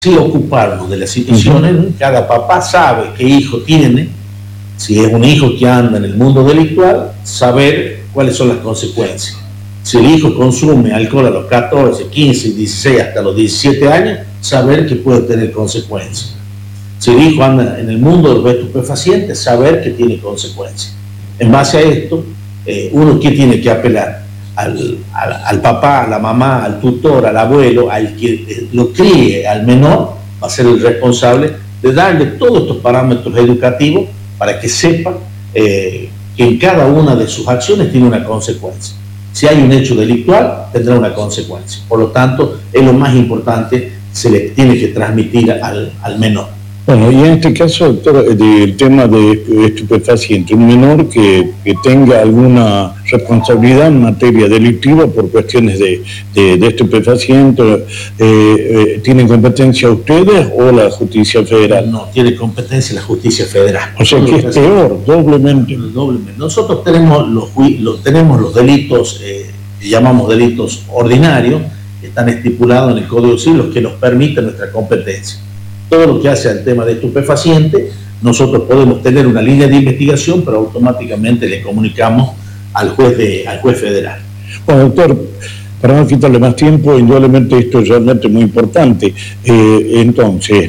sí ocuparnos de las situaciones. Cada papá sabe qué hijo tiene, si es un hijo que anda en el mundo delictual, saber cuáles son las consecuencias. Si el hijo consume alcohol a los 14, 15, 16, hasta los 17 años, saber que puede tener consecuencias. Si el hijo anda en el mundo de los estupefacientes, saber que tiene consecuencias. En base a esto, uno que tiene que apelar al papá, a la mamá, al tutor, al abuelo, al que lo críe, al menor, va a ser el responsable de darle todos estos parámetros educativos para que sepa que en cada una de sus acciones tiene una consecuencia. Si hay un hecho delictual, tendrá una consecuencia. Por lo tanto, es lo más importante, se le tiene que transmitir al menor. Bueno, y en este caso, doctor, del tema de estupefaciente, un menor que tenga alguna responsabilidad en materia delictiva por cuestiones de estupefaciente, ¿tienen competencia ustedes o la justicia federal? No, tiene competencia la justicia federal. O sea que es peor, doblemente. Nosotros tenemos los delitos, que llamamos delitos ordinarios, que están estipulados en el Código Civil, los que nos permiten nuestra competencia. Todo lo que hace al tema de estupefaciente, nosotros podemos tener una línea de investigación, pero automáticamente le comunicamos al juez federal. Bueno, doctor, para no quitarle más tiempo, indudablemente esto es realmente muy importante. Entonces,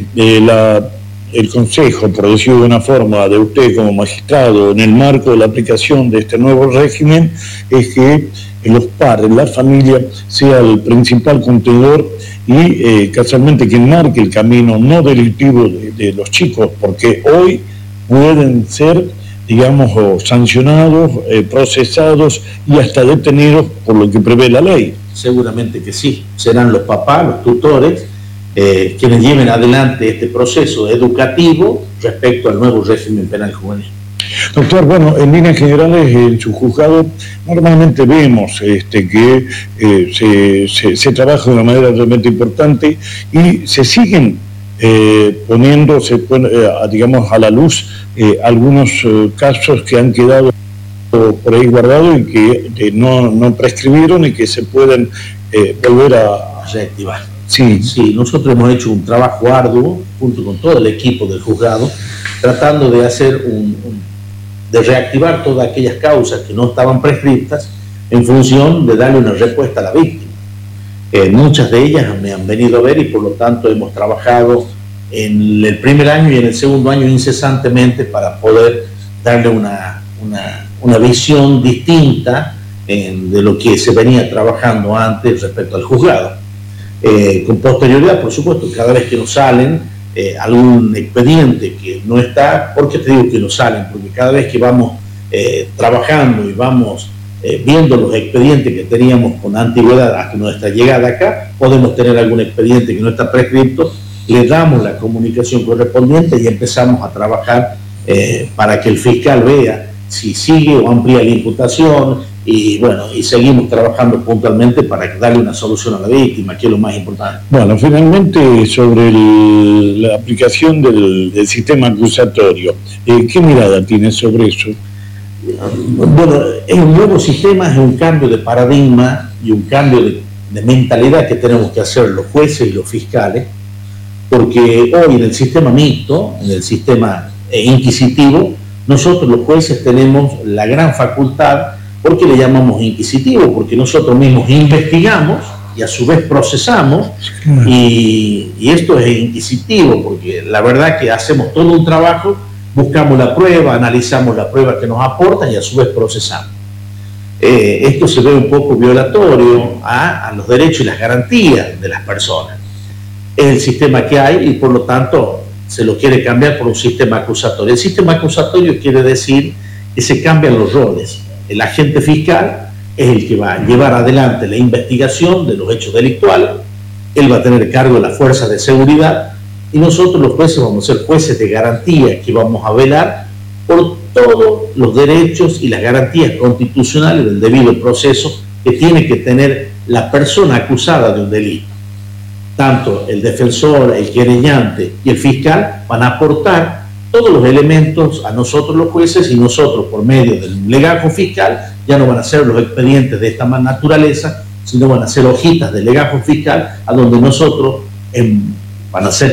el consejo, por decirlo de una forma, de usted como magistrado, en el marco de la aplicación de este nuevo régimen, es que los padres, la familia, sea el principal contenedor y casualmente quien marque el camino no delictivo de los chicos, porque hoy pueden ser, digamos, sancionados, procesados y hasta detenidos por lo que prevé la ley. Seguramente que sí, serán los papás, los tutores, quienes lleven adelante este proceso educativo respecto al nuevo régimen penal juvenil. Doctor, bueno, en líneas generales, en su juzgado normalmente vemos que se trabaja de una manera realmente importante y se siguen poniendo, digamos, a la luz algunos casos que han quedado por ahí guardados y que no prescribieron y que se pueden volver a reactivar. Sí, nosotros hemos hecho un trabajo arduo junto con todo el equipo del juzgado, tratando de hacer de reactivar todas aquellas causas que no estaban prescritas en función de darle una respuesta a la víctima. Muchas de ellas me han venido a ver y por lo tanto hemos trabajado en el primer año y en el segundo año incesantemente para poder darle una visión distinta de lo que se venía trabajando antes respecto al juzgado. Con posterioridad, por supuesto, cada vez que nos salen algún expediente que no está, ¿por qué te digo que no salen? Porque cada vez que vamos trabajando y vamos viendo los expedientes que teníamos con antigüedad hasta nuestra llegada acá, podemos tener algún expediente que no está prescripto, le damos la comunicación correspondiente y empezamos a trabajar para que el fiscal vea si sigue o amplía la imputación y bueno, y seguimos trabajando puntualmente para darle una solución a la víctima, que es lo más importante. Bueno, finalmente sobre la aplicación del sistema acusatorio, ¿qué mirada tiene sobre eso? Bueno, es un nuevo sistema, es un cambio de paradigma y un cambio de mentalidad que tenemos que hacer los jueces y los fiscales, porque hoy en el sistema mixto, en el sistema inquisitivo, nosotros los jueces tenemos la gran facultad. ¿Por qué le llamamos inquisitivo? Porque nosotros mismos investigamos y a su vez procesamos y esto es inquisitivo porque la verdad que hacemos todo un trabajo, buscamos la prueba, analizamos la prueba que nos aportan y a su vez procesamos. Esto se ve un poco violatorio a los derechos y las garantías de las personas. Es el sistema que hay y por lo tanto se lo quiere cambiar por un sistema acusatorio. El sistema acusatorio quiere decir que se cambian los roles. El agente fiscal es el que va a llevar adelante la investigación de los hechos delictuales, él va a tener cargo de las fuerzas de seguridad y nosotros los jueces vamos a ser jueces de garantía que vamos a velar por todos los derechos y las garantías constitucionales del debido proceso que tiene que tener la persona acusada de un delito. Tanto el defensor, el querellante y el fiscal van a aportar todos los elementos a nosotros los jueces y nosotros por medio del legajo fiscal ya no van a ser los expedientes de esta naturaleza, sino van a ser hojitas de legajo fiscal a donde nosotros van a ser